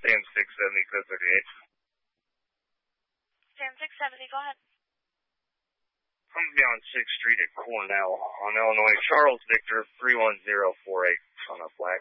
Sam 670, code 38. Sam 670, go ahead. I'm going to be on 6th Street at Cornell on Illinois. Charles Victor 31048 on a black.